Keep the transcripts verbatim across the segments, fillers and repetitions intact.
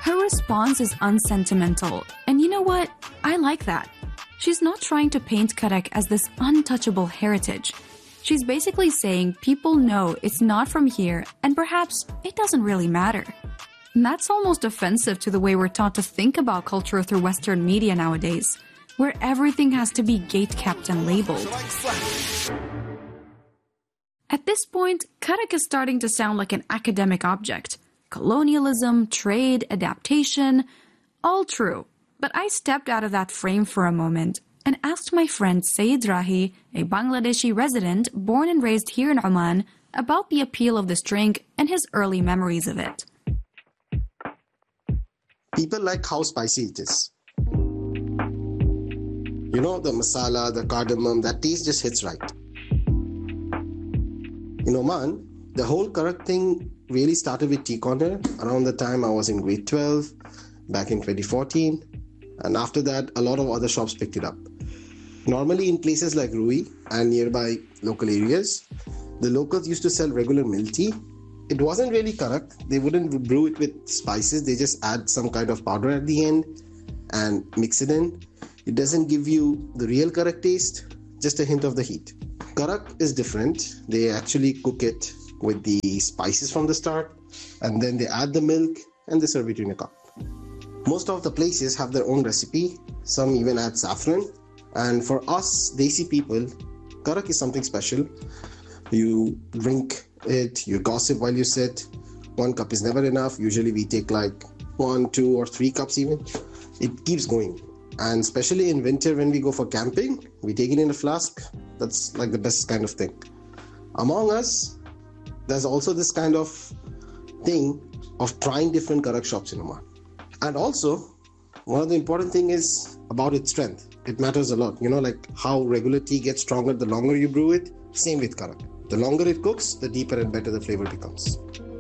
Her response is unsentimental, and you know what? I like that. She's not trying to paint Karak as this untouchable heritage. She's basically saying people know it's not from here, and perhaps it doesn't really matter. And that's almost offensive to the way we're taught to think about culture through Western media nowadays, where everything has to be gate-kept and labeled. At this point, Karak is starting to sound like an academic object. Colonialism, trade, adaptation, all true. But I stepped out of that frame for a moment and asked my friend Sayed Rahi, a Bangladeshi resident born and raised here in Oman, about the appeal of this drink and his early memories of it. People like how spicy it is. You know, the masala, the cardamom, that taste just hits right. In Oman, the whole Karak thing really started with Tea Corner around the time I was in grade twelve, back in twenty fourteen. And after that, a lot of other shops picked it up. Normally in places like Rui and nearby local areas, the locals used to sell regular milk tea. It wasn't really Karak. They wouldn't brew it with spices. They just add some kind of powder at the end and mix it in. It doesn't give you the real Karak taste, just a hint of the heat. Karak is different. They actually cook it with the spices from the start, and then they add the milk and they serve it in a cup. Most of the places have their own recipe. Some even add saffron. And for us, Desi people, Karak is something special. You drink it, you gossip while you sit. One cup is never enough. Usually we take like one, two or three cups even. It keeps going. And especially in winter when we go for camping, we take it in a flask. That's like the best kind of thing. Among us, there's also this kind of thing of trying different Karak shops in Oman. And also, one of the important thing is about its strength. It matters a lot. You know, like how regular tea gets stronger the longer you brew it. Same with Karak. The longer it cooks, the deeper and better the flavor becomes.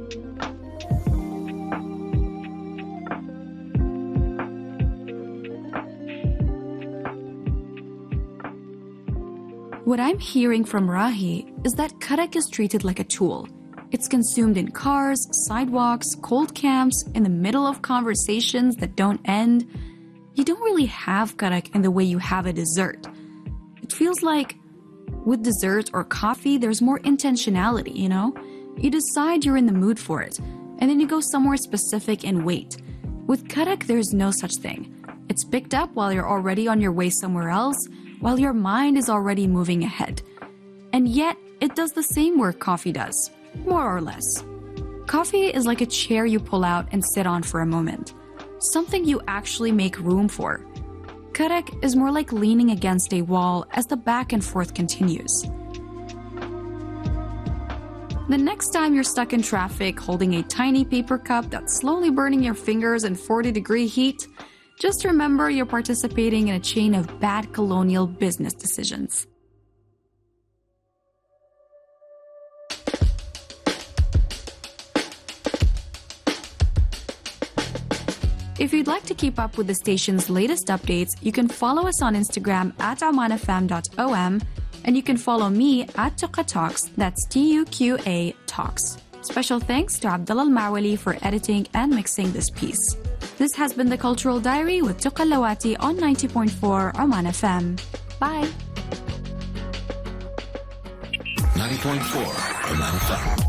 What I'm hearing from Rahi is that Karak is treated like a tool. It's consumed in cars, sidewalks, cold camps, in the middle of conversations that don't end. You don't really have Karak in the way you have a dessert. It feels like with dessert or coffee, there's more intentionality, you know? You decide you're in the mood for it, and then you go somewhere specific and wait. With Karak, there's no such thing. It's picked up while you're already on your way somewhere else, while your mind is already moving ahead. And yet, it does the same work coffee does, more or less. Coffee is like a chair you pull out and sit on for a moment, something you actually make room for. Karak is more like leaning against a wall as the back and forth continues. The next time you're stuck in traffic holding a tiny paper cup that's slowly burning your fingers in forty degree heat, just remember you're participating in a chain of bad colonial business decisions. If you'd like to keep up with the station's latest updates, you can follow us on Instagram at oman f m dot o m, and you can follow me at Tuqa Talks, that's T U Q A Talks. Special thanks to Abdullah Al-Mawali for editing and mixing this piece. This has been The Cultural Diary with Tuqa Lawati on ninety point four Oman F M. Bye! ninety point four Oman F M.